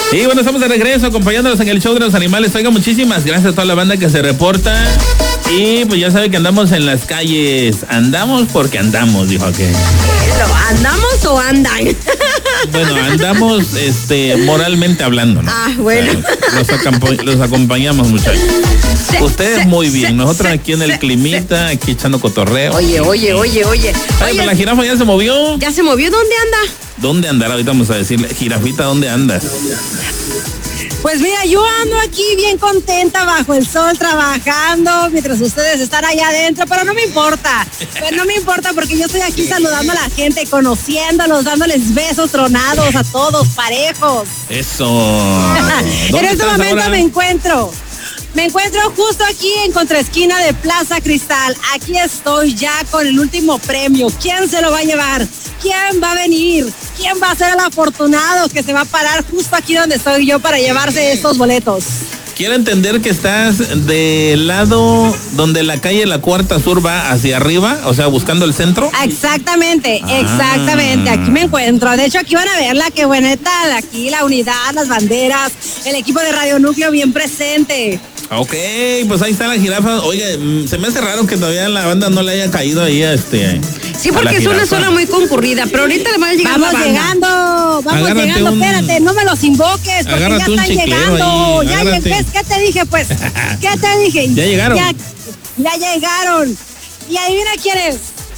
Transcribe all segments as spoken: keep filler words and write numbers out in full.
Y bueno, estamos de regreso acompañándolos en el show de los animales. Oiga, muchísimas gracias a toda la banda que se reporta. Y pues ya sabe que andamos en las calles. Andamos porque andamos, dijo aquel. ¿Andamos o andan? Bueno, andamos este, moralmente hablando, ¿no? Ah, bueno. O sea, los, acampo- los acompañamos, muchachos. Se, Ustedes se, muy bien. se, Nosotros se, aquí en el se, climita, se. aquí echando cotorreo. Oye, oye, oye, oye. Ay, Oye, pero la jirafa ya se movió. ¿Ya se movió? ¿Dónde anda? ¿Dónde andará? Ahorita vamos a decirle, jirafita, ¿dónde andas? Pues mira, yo ando aquí bien contenta bajo el sol trabajando mientras ustedes están allá adentro, pero no me importa, pues no me importa porque yo estoy aquí saludando a la gente, conociéndolos, dándoles besos tronados a todos, parejos. Eso. En este momento ahora? me encuentro, me encuentro justo aquí en contraesquina de Plaza Cristal. Aquí estoy ya con el último premio. ¿Quién se lo va a llevar? ¿Quién va a venir? ¿Quién va a ser el afortunado que se va a parar justo aquí donde estoy yo para llevarse estos boletos? Quiero entender que estás del lado donde la calle La Cuarta Sur va hacia arriba, o sea, buscando el centro. Exactamente, ah. exactamente. Aquí me encuentro. De hecho, aquí van a verla, qué bueneta. Aquí la unidad, las banderas, el equipo de Radio Núcleo bien presente. Ok, pues ahí está la jirafa. Oye, se me hace raro que todavía la banda no le haya caído ahí a este. Sí, porque es una zona muy concurrida, pero ahorita le van a llegar Vamos la llegando, vamos agárrate llegando, un, espérate, no me los invoques, porque ya están llegando. Ahí, ya llegué, ¿qué te dije, pues? ¿Qué te dije? Ya llegaron. Ya, ya llegaron. Y adivina quién es.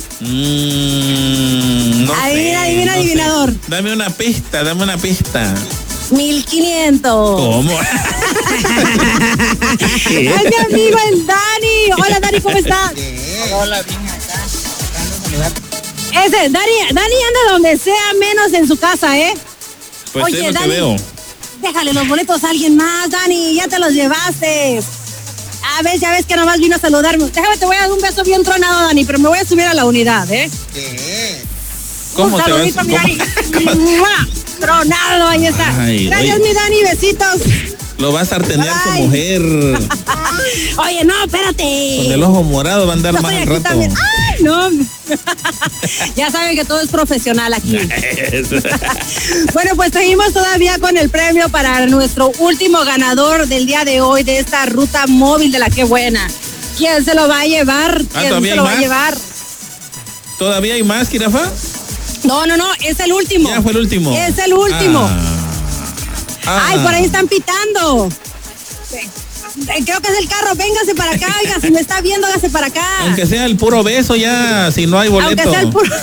Mm, no adivina, sé, adivina, no adivinador. Sé. Dame una pista, dame una pista. mil quinientos. ¿Cómo? Es mi amigo el Dani. Hola, Dani, ¿cómo estás? Hola, bien acá. Ese, Dani, Dani anda donde sea menos en su casa, ¿eh? Pues Oye, es lo Dani, que veo. Déjale los boletos a alguien más, Dani, ya te los llevaste. A ver, ya ves que nomás vino a saludarme. Déjame, te voy a dar un beso bien tronado, Dani, pero me voy a subir a la unidad, ¿eh? ¿Qué? ¿Cómo un te saludito, vas? mi Dani. ¿Cómo? Tronado, ahí está. Ay, Gracias, oye. mi Dani, besitos. Lo va a sartenear su Ay. mujer. Oye, no, espérate. Con el ojo morado va a andar Yo más estoy al aquí rato. también. Ay, no. Ya saben que todo es profesional aquí. Bueno, pues seguimos todavía con el premio para nuestro último ganador del día de hoy de esta ruta móvil de la Qué Buena. ¿Quién se lo va a llevar? Ah, ¿Quién ¿todavía se lo hay va a más? llevar? ¿Todavía hay más, jirafa? No, no, no, es el último. Ya fue el último. Es el último. Ah. Ah. Ay, por ahí están pitando. Eh, Creo que es el carro, véngase para acá, oiga, si me está viendo, hágase para acá. Aunque sea el puro beso ya, si no hay boleto. Aunque sea el puro...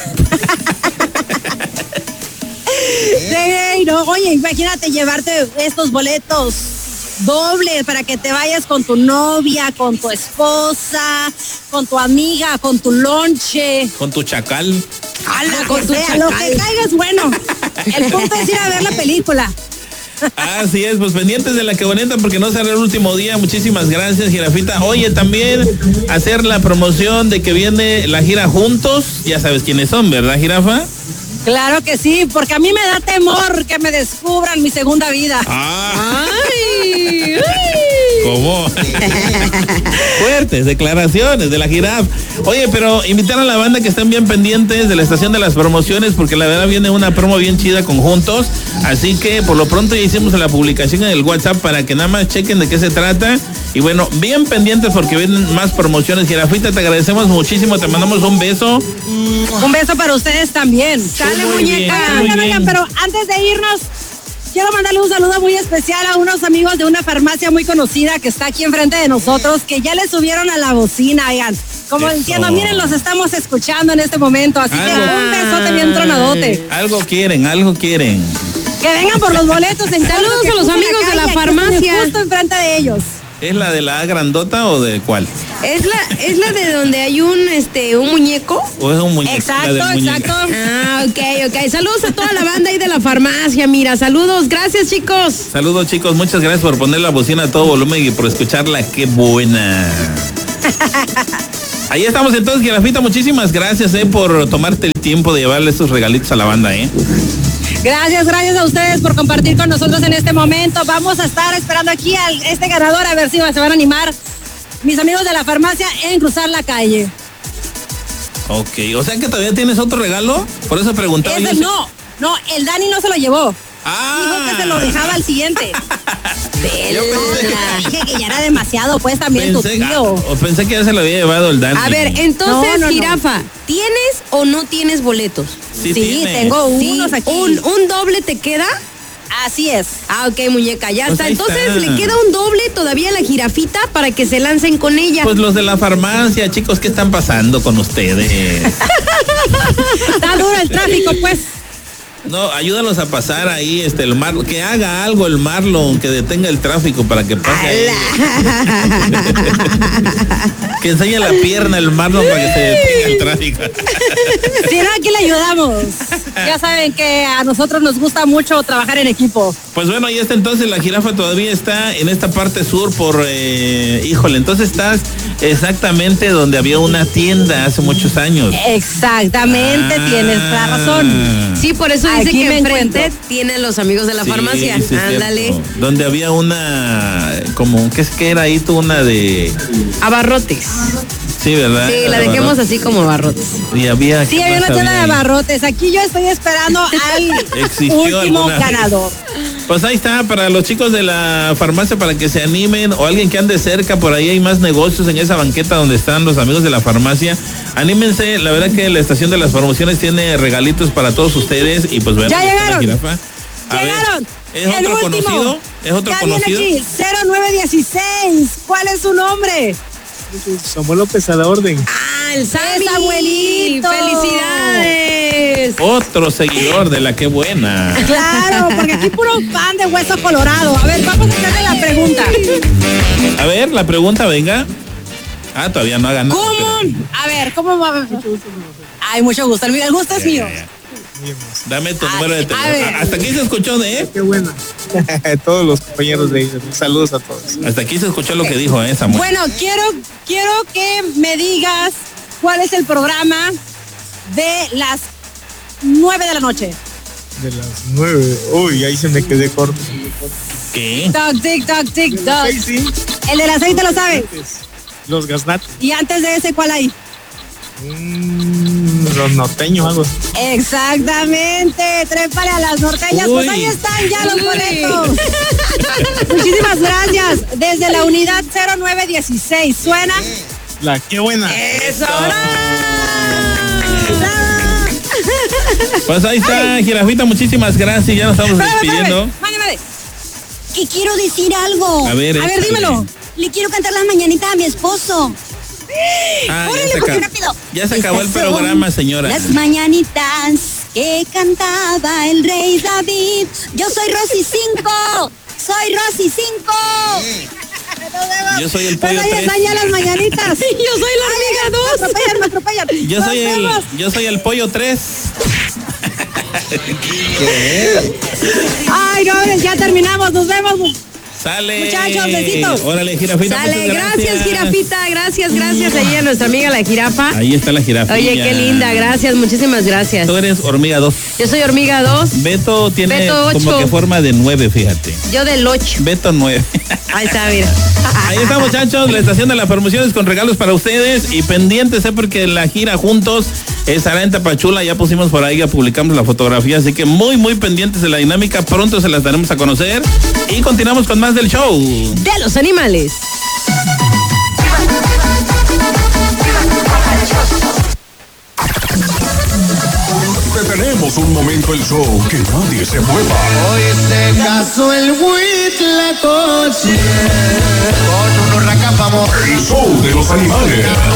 Sí, no, oye, imagínate llevarte estos boletos dobles para que te vayas con tu novia, con tu esposa, con tu amiga, con tu lonche. Con tu chacal. Ala, con tu sea, lo que caiga es bueno. El punto es ir a ver la película. Así es, pues pendientes de la que bonita porque no será el último día. Muchísimas gracias, jirafita. Oye, también hacer la promoción de que viene la gira Juntos. Ya sabes quiénes son, ¿verdad, jirafa? Claro que sí, porque a mí me da temor que me descubran mi segunda vida. Ah. Ay, ay. ¿Cómo? Fuertes declaraciones de la jirafa. Oye, pero invitar a la banda que estén bien pendientes de la estación de las promociones porque la verdad viene una promo bien chida con Juntos. Así que por lo pronto ya hicimos la publicación en el WhatsApp para que nada más chequen de qué se trata. Y bueno, bien pendientes porque vienen más promociones. Jirafita, te agradecemos muchísimo, te mandamos un beso. Un beso para ustedes también. Sale, Muy bien, muñeca. muy Oigan, bien. oigan, pero antes de irnos, quiero mandarle un saludo muy especial a unos amigos de una farmacia muy conocida que está aquí enfrente de nosotros, que ya le subieron a la bocina, oigan. Como Eso. diciendo, miren, los estamos escuchando en este momento, así que Algo. un besote bien tronadote. Algo quieren, algo quieren. Que vengan por los boletos en Saludos caso que a los crucen amigos de la calle, aquí farmacia. estoy Justo enfrente de ellos. ¿Es la de la A grandota o de cuál? ¿Es la, es la de donde hay un este un muñeco? ¿O es un muñeco? Exacto, La del muñeco. exacto. Ah, ok, ok. Saludos a toda la banda ahí de la farmacia, mira, saludos, gracias chicos. Saludos, chicos, muchas gracias por poner la bocina a todo volumen y por escucharla. ¡Qué buena! Ahí estamos entonces, Jirafita, muchísimas gracias eh, por tomarte el tiempo de llevarle esos regalitos a la banda, ¿eh? Gracias, gracias a ustedes por compartir con nosotros en este momento. Vamos a estar esperando aquí a este ganador a ver si se van a animar mis amigos de la farmacia en cruzar la calle. Ok, o sea que todavía tienes otro regalo, por eso preguntaba. Ese yo si- no, no, el Dani no se lo llevó. Ah. Dijo que se lo dejaba al siguiente. Yo pensé que... Dije que ya era demasiado, pues también pensé, tu tío. ah, o pensé que ya se lo había llevado el Dani. A ver, entonces, No, no, no. jirafa, ¿tienes o no tienes boletos? Sí, Sí, tiene. tengo Sí, unos aquí. ¿Un, un doble te queda? Así es. Ah, ok, muñeca, ya Pues está. ahí Entonces está. le queda un doble todavía a la jirafita para que se lancen con ella. Pues los de la farmacia, chicos, ¿qué están pasando con ustedes? Está duro el tráfico, pues. No, ayúdalos a pasar ahí, este, el Marlon, que haga algo el Marlon, que detenga el tráfico para que pase ahí. Que enseñe la pierna el Marlon para que se detenga el tráfico. Si no, aquí le ayudamos. Ya saben que a nosotros nos gusta mucho trabajar en equipo. Pues bueno, y hasta entonces la jirafa todavía está en esta parte sur por, eh, híjole, entonces estás exactamente donde había una tienda hace muchos años. Exactamente, Ah. tienes la razón. Sí, por eso dice Aquí que me enfrente encuentro. tienen los amigos de la Sí, farmacia. sí, es Ándale. cierto. Donde había una, como, ¿qué es que era ahí tú? Una de, Abarrotes. sí, ¿verdad? Sí, la dejemos así como abarrotes. Y había, Sí, ¿qué hay más una tienda había de ahí? abarrotes. Aquí yo estoy esperando al ¿Existió último alguna vez? ganador. Pues ahí está, para los chicos de la farmacia, para que se animen, o alguien que ande cerca, por ahí hay más negocios en esa banqueta donde están los amigos de la farmacia. Anímense, la verdad que la estación de las promociones tiene regalitos para todos ustedes, y pues bueno, Ya ahí está la llegaron. jirafa. A ver, Llegaron. ¿es El otro último. conocido? ¿Es otro Ya conocido? viene aquí, cero nueve dieciséis. ¿Cuál es su nombre? Samuel López a la orden. Ah, el Sammy. ¡Es abuelito! ¡Felicidades! Otro seguidor de la que buena. Claro, porque aquí puro pan de hueso colorado. A ver, vamos a hacerle la pregunta. A ver, la pregunta, venga. Ah, todavía no hagan nada. ¿Cómo? A ver, ¿cómo va? Ay, mucho gusto. El, mío- el gusto es mío. Dame tu A- número de a teléfono. ver. Hasta aquí se escuchó de, ¿eh? Qué buena. Todos los compañeros de ellos. Saludos a todos. Hasta aquí se escuchó lo que dijo, ¿eh, Samuel? Bueno, quiero, quiero que me digas cuál es el programa de las nueve de la noche. De las nueve. Uy, ahí se me quedé corto. ¿Qué? Toc, tic, toc, tic, toc. Sí, sí. El de las seis te lo sabes. Los gaznates. Y antes de ese, ¿cuál hay? Mm, los norteños, algo así. Exactamente, trépale a las norteñas. Pues Uy. ahí están ya los Uy. boletos. Muchísimas gracias. Desde la unidad cero nueve dieciséis. ¿Suena? La qué buena. ¡Eso! Pues ahí está, jirafita, muchísimas gracias. Ya nos estamos despidiendo. Mande, mande. Que quiero decir algo. A ver, a ver, échale. dímelo. Le quiero cantar las mañanitas a mi esposo. Ah, ya Órale, se porque acabó. rápido. Ya se acabó el Estas son programa, señora. Las mañanitas que cantaba el rey David. Yo soy Rosy cinco. Soy Rosy cinco. Yo soy el Pues pollo ahí tres. están ya las mañanitas. Yo soy la hormiga dos. Me atropellan, me atropellan. Yo Nos soy el, vemos. yo soy el pollo tres. Ay, no, ya terminamos. Nos vemos. Sale. Muchachos, besitos. Órale, jirafita. Dale, muchas gracias, jirafita, gracias, gracias ahí a nuestra amiga la jirafa. Ahí está la jirafa. Oye, qué linda, gracias, muchísimas gracias. Tú eres hormiga dos. Yo soy hormiga dos, Beto tiene Beto como ocho. que forma de nueve, fíjate. yo del ocho. Beto nueve. Ahí está, mira. Ahí está, muchachos, la estación de las promociones con regalos para ustedes y pendientes, ¿eh? Porque la gira juntos estará en Tapachula, ya pusimos por ahí, ya publicamos la fotografía, así que muy, muy pendientes de la dinámica, pronto se las daremos a conocer y continuamos con más del show. De los animales. Detenemos un momento el show, que nadie se mueva. Hoy se casó el Huitlacoche con unos racapamos. El show de los animales.